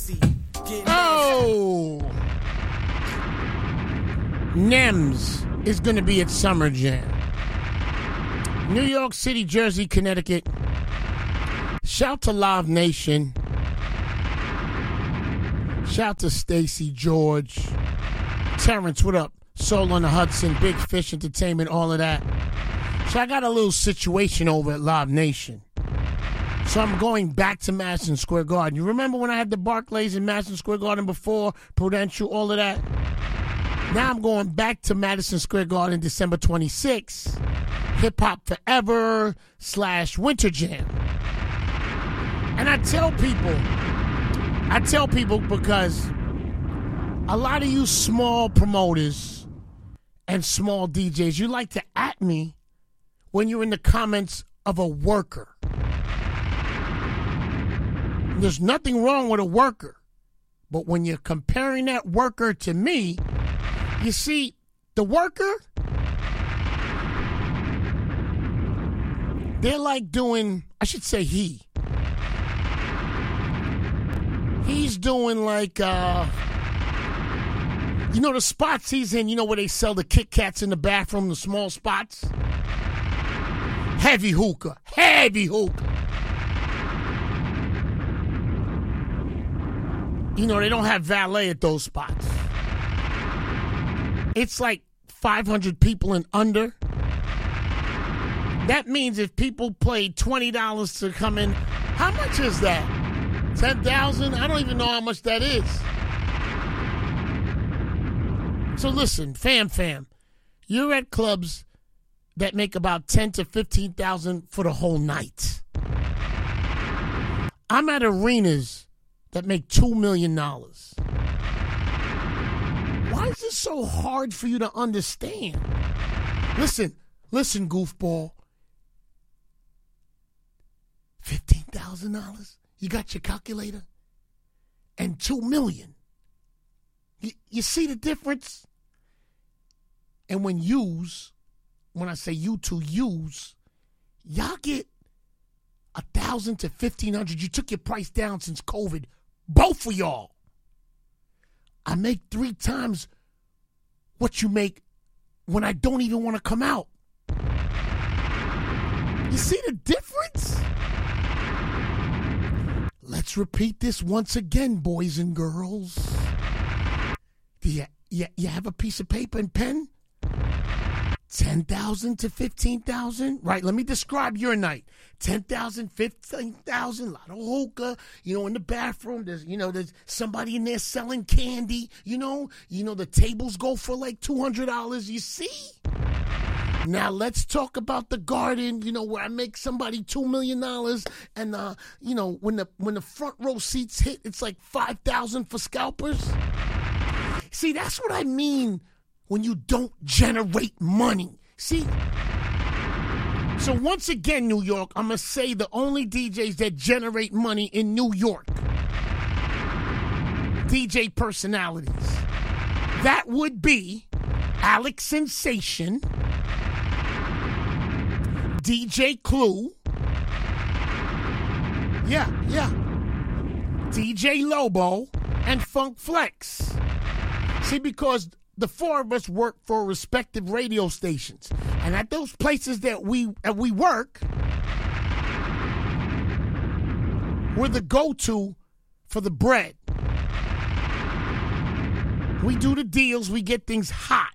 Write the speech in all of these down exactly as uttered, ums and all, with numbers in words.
Oh! Nems is going to be at Summer Jam. New York City, Jersey, Connecticut. Shout to Live Nation. Shout to Stacy, George. Terrence, what up? Soul on the Hudson, Big Fish Entertainment, all of that. So I got a little situation over at Live Nation. So I'm going back to Madison Square Garden. You remember when I had the Barclays in Madison Square Garden before, Prudential, all of that? Now I'm going back to Madison Square Garden December twenty-sixth. Hip Hop Forever slash Winter Jam. And I tell people, I tell people because a lot of you small promoters and small D Js, you like to at me when you're in the comments of a worker. There's nothing wrong with a worker. But when you're comparing that worker to me, you see, the worker, they're like doing, I should say he. He's doing like, uh, you know the spots he's in, you know where they sell the Kit Kats in the bathroom, the small spots? Heavy hookah, heavy hookah. You know, they don't have valet at those spots. It's like five hundred people and under. That means if people paid twenty dollars to come in, how much is that? ten thousand dollars? I don't even know how much that is. So listen, fam, fam, you're at clubs that make about ten to fifteen thousand dollars for the whole night. I'm at arenas that make two million dollars. Why is this so hard for you to understand? Listen, listen, goofball. fifteen thousand dollars? You got your calculator? And two million dollars. You, you see the difference? And when yous, when I say you two use, y'all get a thousand to fifteen hundred. You took your price down since COVID. Both of y'all. I make three times what you make when I don't even want to come out. You see the difference? Let's repeat this once again, boys and girls. Do you, you, you have a piece of paper and pen? ten thousand to fifteen thousand? Right, let me describe your night. ten thousand, fifteen thousand, a lot of hookah. You know, in the bathroom, there's, you know, there's somebody in there selling candy. You know, you know, the tables go for like two hundred dollars. You see? Now let's talk about the garden, you know, where I make somebody two million dollars and, uh, you know, when the when the front row seats hit, it's like five thousand for scalpers. See, that's what I mean when you don't generate money. See? So once again, New York, I'm going to say the only D Js that generate money in New York. D J personalities. That would be Alex Sensation, D J Clue. Yeah, yeah. D J Lobo and Funk Flex. See, because the four of us work for respective radio stations. And at those places that we that we work, we're the go-to for the bread. We do the deals. We get things hot.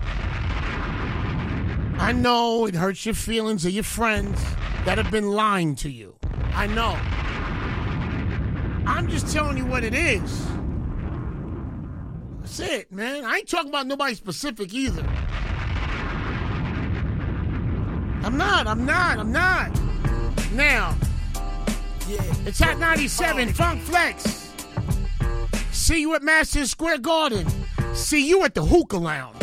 I know it hurts your feelings of your friends that have been lying to you. I know. I'm just telling you what it is. That's it, man. I ain't talking about nobody specific either. I'm not, I'm not, I'm not. Now, yeah, it's Hot ninety-seven, Funk Flex. See you at Madison Square Garden. See you at the Hookah Lounge.